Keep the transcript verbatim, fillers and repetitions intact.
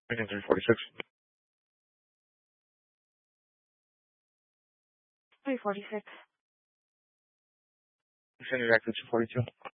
Rating three forty-six. three forty-six. Send it back to two forty-two.